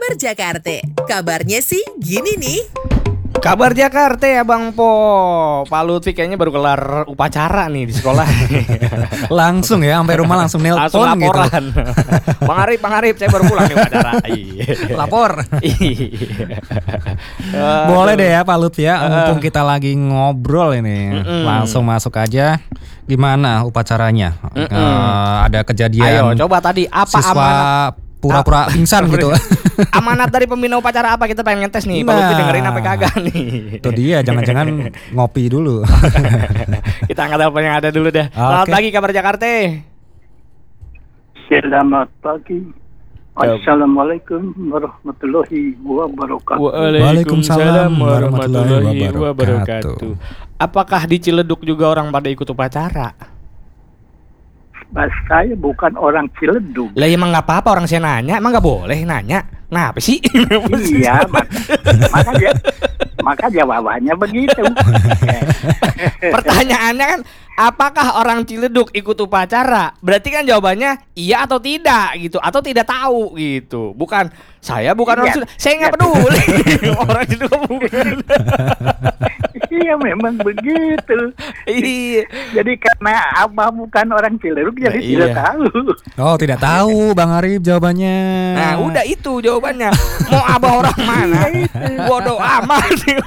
Kabar Jakarta. Kabarnya sih gini nih. Kabar Jakarta ya Bang Po. Pak Lutfi kayaknya baru kelar upacara nih di sekolah. Langsung ya sampai rumah langsung Langsung nelpon gitu. laporan. Bang Arif, saya baru pulang nih upacara. Lapor. Boleh deh ya Pak Lutfi ya. Mumpung kita lagi ngobrol ini, langsung masuk aja. Gimana upacaranya? Ada kejadian. Ayo coba tadi apa siswa amanat pura-pura pingsan gitu. amanat dari pembina upacara apa, kita pengen ngetes nih. Pak Lutfi dengerin apa kagak nih. Itu dia, jangan-jangan ngopi dulu. Kita angkat telepon yang ada dulu deh. Selamat pagi Kabar Jakarta. Selamat pagi. Assalamualaikum warahmatullahi wabarakatuh. Waalaikumsalam warahmatullahi wabarakatuh. Apakah di Ciledug juga orang pada ikut upacara? Saya bukan orang Ciledug. Lah emang nggak apa-apa orang saya nanya, emang nggak boleh nanya. Nah apa sih? Iya, maka jawabannya begitu. Pertanyaannya kan, apakah orang Ciledug ikut upacara? Berarti kan jawabannya iya atau tidak gitu, atau tidak tahu gitu. Bukan, saya bukan orang Ciledug, saya nggak peduli. Orang Ciledug bukan. Iya memang begitu. Iya. Jadi karena Abah bukan orang Ciledug jadi tidak tahu. Oh, tidak tahu Bang Arif jawabannya. Nah udah itu jawabannya. Mau Abah orang mana? Bodoh amat.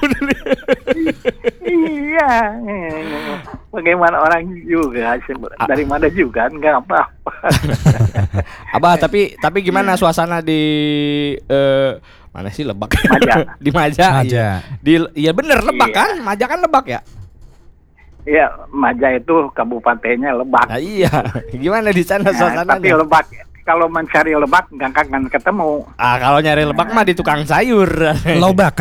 Iya. Bagaimana orang juga, dari mana juga nggak apa-apa. Abah, tapi gimana suasana di mana sih Lebak? Maja. Di Maja. Maja. Iya bener Lebak Iya. kan? Maja kan Lebak ya? Iya, Maja itu kabupatennya Lebak. Nah, iya. Gimana di sana suasananya? Tapi Lebak, kalau mencari Lebak nggak akan ketemu. Kalau nyari Lebak mah di tukang sayur. Lobak.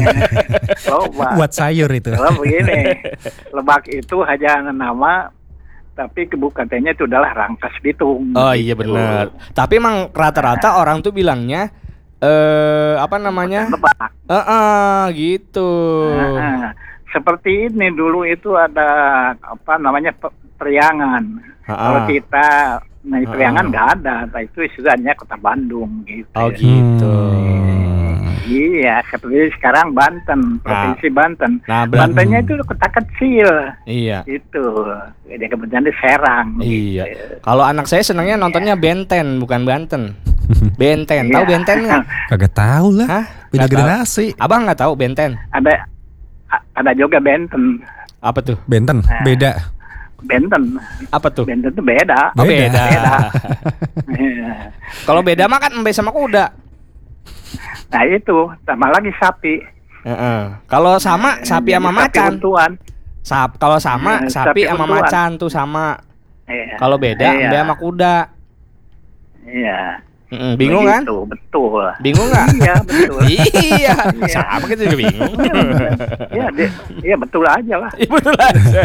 Lebak. Buat sayur itu. Kalau begini, Lebak itu hanya nama, tapi kabupatennya itu adalah Rangkas Bitung. Oh iya benar. Tapi emang rata-rata orang tuh bilangnya apa namanya? Lebak. Gitu. Seperti ini dulu itu ada apa namanya Priangan. Kalau kita Priangan nggak ada, itu istilahnya Kota Bandung gitu. Oh gitu. Iya, seperti sekarang Banten, provinsi Banten. Nah, Bantennya itu kota kecil. Iya. Itu. Jadi kemudian di Serang. Iya. Gitu. Kalau anak saya senangnya nontonnya Benten, bukan Banten. Benten, tahu Benten nggak? Kagak tahu lah. Hah? Beda Nggak tahu. generasi. Abang nggak tahu Benten? Ada juga Benten. Apa tuh? Benten, beda. Benten. Apa tuh? Benten itu beda. Oh, beda. Iya. Kalau beda mah kan embe sama kuda. Nah itu, tambah lagi sapi. Kalau sama sapi sama Sapi macan. untuan. Kalau sama sapi sapi sama untuan. macan tuh sama. Iya. Kalau beda Iya. embe sama kuda. Iya. Bingung kan? Betul. Bingung nggak? Iya betul. Iya. Sama kita juga bingung. Iya betul aja lah. Iya betul aja.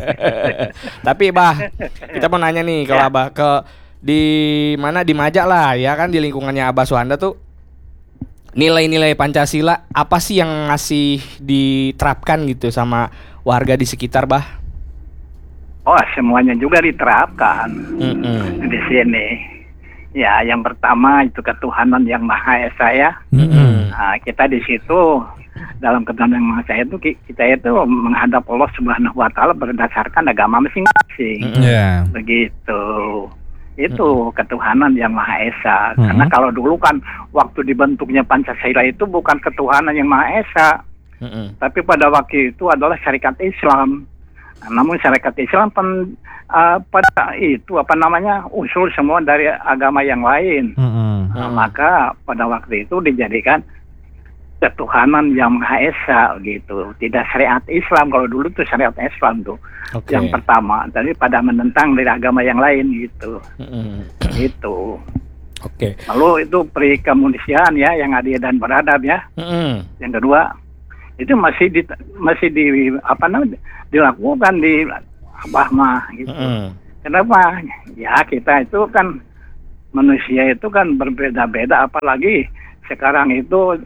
Tapi Bah, kita mau nanya nih, kalau Abah ke di mana, di Maja lah ya kan, di lingkungannya Abah Suhanda tuh, nilai-nilai Pancasila apa sih yang ngasih diterapkan gitu sama warga di sekitar, Bah? Oh, semuanya juga diterapkan di sini. Ya, yang pertama itu ketuhanan yang Maha Esa ya. Nah, kita di situ dalam ketuhanan yang Maha Esa itu kita itu menghadap Allah Subhanahu Wa Taala berdasarkan agama masing-masing. Begitu. Itu ketuhanan yang Maha Esa. Karena kalau dulu kan waktu dibentuknya Pancasila itu bukan ketuhanan yang Maha Esa, tapi pada waktu itu adalah syarikat Islam. Namun syarikat Islam pada itu apa namanya usul semua dari agama yang lain. Maka pada waktu itu dijadikan ketuhanan yang Maha Esa gitu. Tidak syariat Islam, kalau dulu tuh syariat Islam tuh. Yang pertama, tapi pada menentang dari agama yang lain gitu. Itu. Lalu itu perikemanusiaan ya, yang adil dan beradab ya. Yang kedua, itu masih di apa namanya dilakukan di Abah mah gitu. Kenapa? Ya kita itu kan manusia itu kan berbeda-beda, apalagi sekarang itu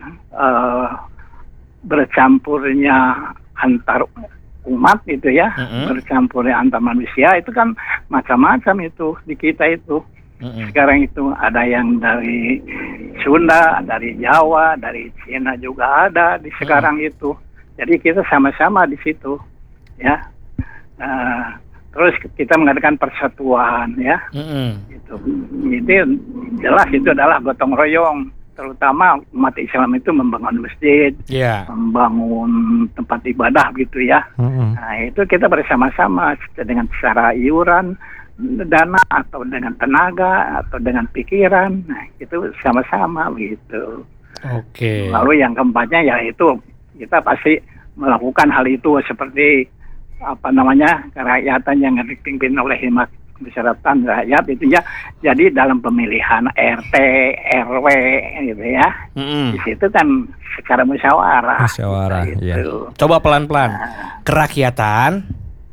bercampurnya antar umat itu ya, bercampurnya antar manusia itu kan macam-macam itu di kita itu. Sekarang itu ada yang dari Sunda, dari Jawa, dari Cina juga ada di sekarang itu. Jadi kita sama-sama di situ, ya. Terus kita mengadakan persatuan, ya. Itu jelas itu adalah gotong royong. Terutama umat Islam itu membangun masjid, membangun tempat ibadah gitu ya. Nah, itu kita bersama-sama dengan secara iuran, dana atau dengan tenaga atau dengan pikiran. Nah, itu sama-sama gitu. Oke. Lalu yang keempatnya yaitu kita pasti melakukan hal itu seperti kerakyatan yang dipimpin oleh Perserikatan Rakyat itu ya. Jadi dalam pemilihan RT, RW gitu ya. Di situ kan secara musyawarah. Gitu. Ya. Coba pelan-pelan. Kerakyatan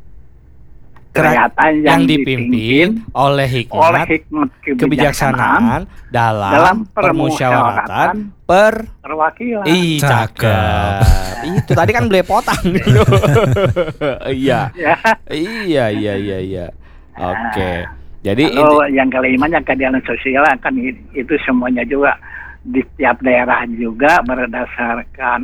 yang dipimpin oleh hikmat kebijaksanaan dalam permusyawaratan perwakilan. Cakep. Itu tadi kan belepotan gitu. Iya. Oke. Jadi yang kelimanya keadilan sosial kan itu semuanya juga di tiap daerah juga berdasarkan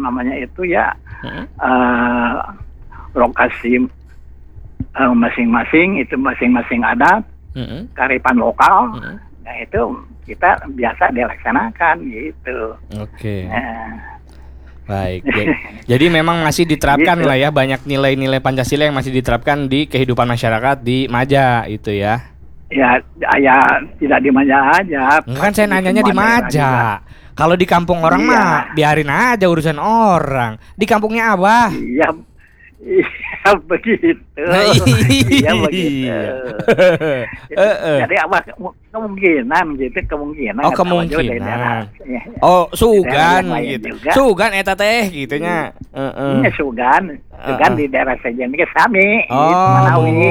lokasi masing-masing, itu masing-masing adat, kearifan lokal. Nah itu kita biasa dilaksanakan gitu. Oke. Baik. Jadi memang masih diterapkan gitu. lah ya, banyak nilai-nilai Pancasila yang masih diterapkan di kehidupan masyarakat di Maja itu ya. Ya tidak di Maja aja. Kan saya nanyanya di Maja. Kalau di kampung orang mah biarin aja urusan orang. Di kampungnya Abah. Iya begitu. Iya begitu. Jadi apa kemungkinan gitu Oh kemungkinan. Oh sugan gitu. Sugan eta teh gitunya. Iya sugan di daerah sejen ke sami gitu Manawi.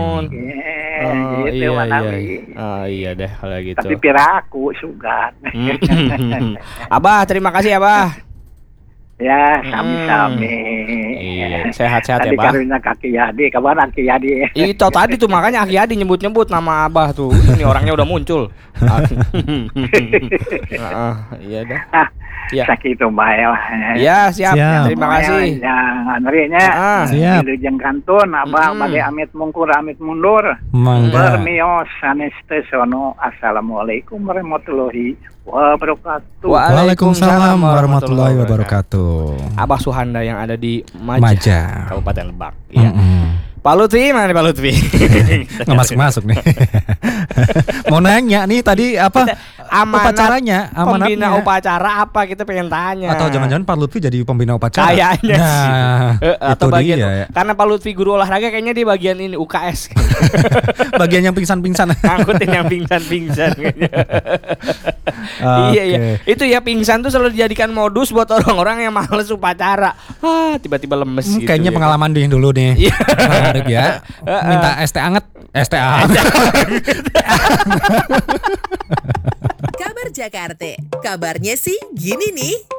Gitu Manawi. Oh iya deh kalau gitu. Tapi piraku sugan. Abah terima kasih Abah. Ya, sami-sami. Iya, sehat-sehat ya, Tadi Bang. karena Kaki Yadi, kabar Kaki Yadi? Itu tadi tuh makanya Aki Yadi nyebut-nyebut nama Abah tuh. Ini orangnya udah muncul. Iya dah. Ya. Sakitu bae lah. Ya, siap. Terima kasih. Yang anrinya siap. Wilujeng Kantun, Abah bade amit mungkur amit mundur. Mangga. Bermios sanes teh sono. Assalamualaikum warahmatullahi wabarakatuh. Waalaikumsalam warahmatullahi wabarakatuh. Abah Suhanda yang ada di Maja, Maja. Kabupaten Lebak. Iya. Pak Lutfi mana Pak Lutfi? Nggak masuk nih. Mau nanya nih tadi apa upacaranya? Pembina upacara apa kita pengen tanya? Atau jangan-jangan Pak Lutfi jadi pembina upacara? Kayaknya sih. Atau itu bagian dia, ya. Karena Pak Lutfi guru olahraga kayaknya di bagian ini UKS. Bagian yang pingsan-pingsan. Angkutin yang pingsan-pingsan. Iya. Itu ya pingsan tuh selalu dijadikan modus buat orang-orang yang males upacara. Tiba-tiba lemes gitu. Kayaknya ya. pengalaman dia dulu nih. Menarik ya. Minta ST anget. ST anget. Kabar Jakarta. Kabarnya sih gini nih.